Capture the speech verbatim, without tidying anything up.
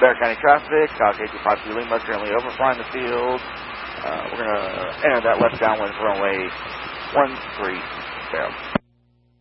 Bear County traffic, Kyle K two five two Lima currently overflying the field. Uh, we're going to enter that left downwind for runway one three zero.